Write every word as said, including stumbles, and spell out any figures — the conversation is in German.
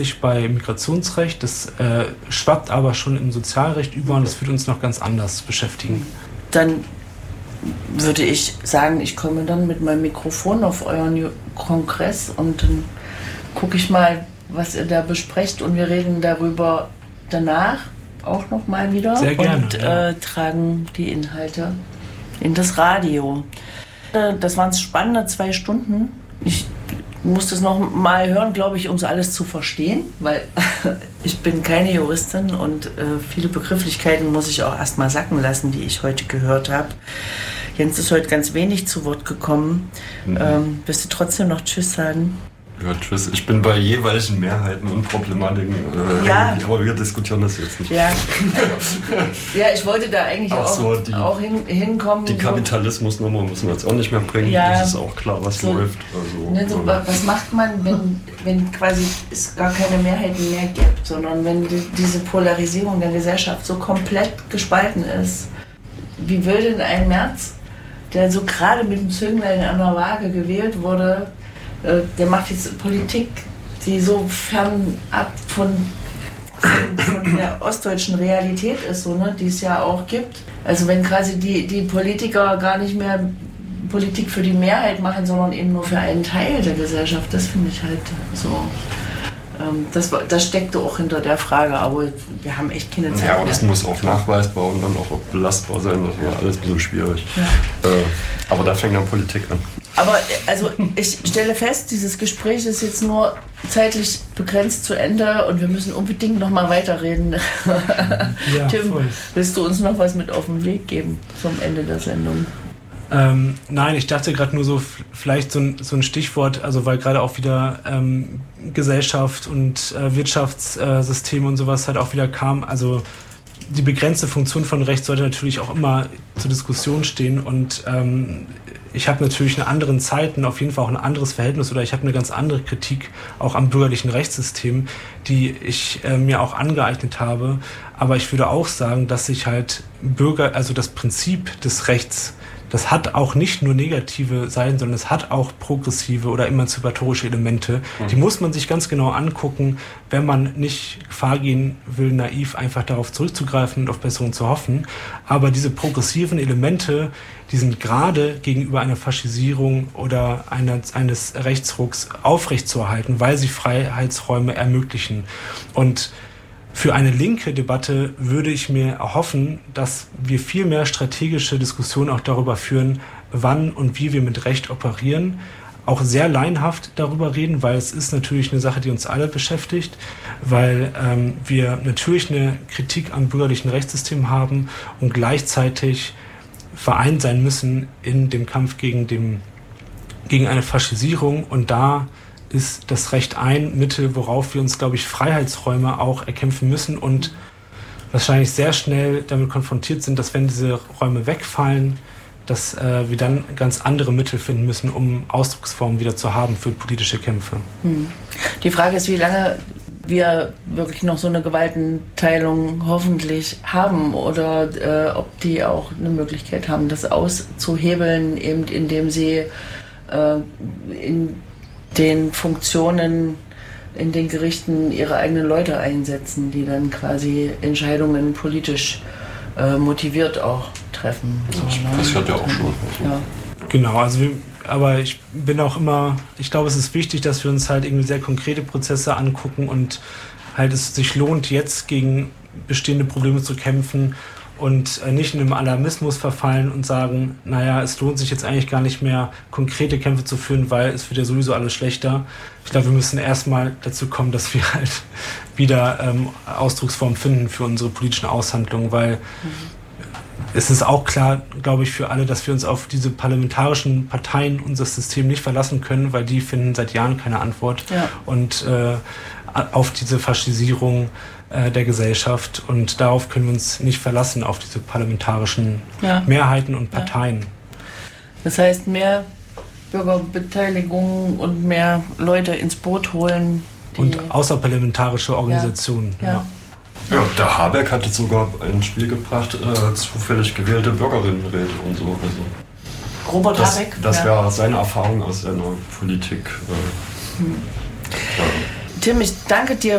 bei Migrationsrecht, das äh, schwappt aber schon im Sozialrecht über und das wird uns noch ganz anders beschäftigen. Dann würde ich sagen, ich komme dann mit meinem Mikrofon auf euren Kongress und dann gucke ich mal, was ihr da besprecht und wir reden darüber danach auch noch mal wieder. Sehr gerne, und ja. äh, tragen die Inhalte in das Radio. Das waren spannende zwei Stunden. Ich muss das noch mal hören, glaube ich, um es alles zu verstehen, weil ich bin keine Juristin und äh, viele Begrifflichkeiten muss ich auch erst mal sacken lassen, die ich heute gehört habe. Jens ist heute ganz wenig zu Wort gekommen. Mhm. Ähm, willst du trotzdem noch Tschüss sagen? Ja, tschüss. Ich bin bei jeweiligen Mehrheiten und Problematiken. Äh, ja. Aber wir diskutieren das jetzt nicht. Ja, ja ich wollte da eigentlich auch, so, die, auch hin, hinkommen. Die Kapitalismusnummer müssen wir jetzt auch nicht mehr bringen. Ja, das ist auch klar, was so, läuft. Also, ne, so, was macht man, wenn, wenn quasi es gar keine Mehrheiten mehr gibt, sondern wenn die, diese Polarisierung der Gesellschaft so komplett gespalten ist? Wie will denn ein Merz, der so gerade mit dem Zünglein an der Waage gewählt wurde, der macht jetzt Politik, die so fernab von, von, von der ostdeutschen Realität ist, so, ne, die es ja auch gibt. Also wenn quasi die, die Politiker gar nicht mehr Politik für die Mehrheit machen, sondern eben nur für einen Teil der Gesellschaft, das finde ich halt so. Ähm, das, das steckte auch hinter der Frage, aber wir haben echt keine Zeit. Ja, aber das muss auch nachweisbar und dann auch belastbar sein, das war alles ein bisschen schwierig. Ja. Äh, aber da fängt dann Politik an. Aber also ich stelle fest, dieses Gespräch ist jetzt nur zeitlich begrenzt zu Ende und wir müssen unbedingt noch mal weiterreden. Ja, Tim, voll. Willst du uns noch was mit auf den Weg geben zum Ende der Sendung? Ähm, nein, ich dachte gerade nur so f- vielleicht so ein, so ein Stichwort, also weil gerade auch wieder ähm, Gesellschaft und äh, Wirtschaftssysteme äh, und sowas halt auch wieder kam, also die begrenzte Funktion von Recht sollte natürlich auch immer zur Diskussion stehen und ähm, ich habe natürlich in anderen Zeiten auf jeden Fall auch ein anderes Verhältnis oder ich habe eine ganz andere Kritik auch am bürgerlichen Rechtssystem, die ich äh, mir auch angeeignet habe. Aber ich würde auch sagen, dass sich halt Bürger, also das Prinzip des Rechts, das hat auch nicht nur negative Seiten, sondern es hat auch progressive oder emanzipatorische Elemente. Mhm. Die muss man sich ganz genau angucken, wenn man nicht Gefahr gehen will, naiv einfach darauf zurückzugreifen und auf Besserung zu hoffen. Aber diese progressiven Elemente, die sind gerade gegenüber einer Faschisierung oder einer, eines Rechtsrucks aufrechtzuerhalten, weil sie Freiheitsräume ermöglichen. Und für eine linke Debatte würde ich mir erhoffen, dass wir viel mehr strategische Diskussionen auch darüber führen, wann und wie wir mit Recht operieren. Auch sehr laienhaft darüber reden, weil es ist natürlich eine Sache, die uns alle beschäftigt, weil ähm, wir natürlich eine Kritik am bürgerlichen Rechtssystem haben und gleichzeitig vereint sein müssen in dem Kampf gegen, dem, gegen eine Faschisierung. Und da ist das Recht ein Mittel, worauf wir uns, glaube ich, Freiheitsräume auch erkämpfen müssen und wahrscheinlich sehr schnell damit konfrontiert sind, dass wenn diese Räume wegfallen, dass äh, wir dann ganz andere Mittel finden müssen, um Ausdrucksformen wieder zu haben für politische Kämpfe. Hm. Die Frage ist, wie lange wir wirklich noch so eine Gewaltenteilung hoffentlich haben oder äh, ob die auch eine Möglichkeit haben, das auszuhebeln, eben indem sie äh, in den Funktionen in den Gerichten ihre eigenen Leute einsetzen, die dann quasi Entscheidungen politisch äh, motiviert auch treffen. Das passiert ja auch schon. Ja. Genau, also wir, aber ich bin auch immer, ich glaube, es ist wichtig, dass wir uns halt irgendwie sehr konkrete Prozesse angucken und halt es sich lohnt, jetzt gegen bestehende Probleme zu kämpfen und nicht in einem Alarmismus verfallen und sagen, naja, es lohnt sich jetzt eigentlich gar nicht mehr, konkrete Kämpfe zu führen, weil es wird ja sowieso alles schlechter. Ich glaube, wir müssen erstmal dazu kommen, dass wir halt wieder ähm, Ausdrucksformen finden für unsere politischen Aushandlungen, weil mhm. es ist auch klar, glaube ich, für alle, dass wir uns auf diese parlamentarischen Parteien, unser System nicht verlassen können, weil die finden seit Jahren keine Antwort. Ja. Und äh, auf diese Faschisierung der Gesellschaft und darauf können wir uns nicht verlassen, auf diese parlamentarischen ja. Mehrheiten und Parteien. Ja. Das heißt, mehr Bürgerbeteiligung und mehr Leute ins Boot holen. Und außerparlamentarische Organisationen. Ja. Ja. Ja. Ja, der Habeck hatte sogar ein Spiel gebracht, äh, zufällig gewählte Bürgerinnenräte und so. Also Robert das, Habeck? Das ja. wäre seine Erfahrung aus seiner Politik. Äh, hm. ja. Tim, ich danke dir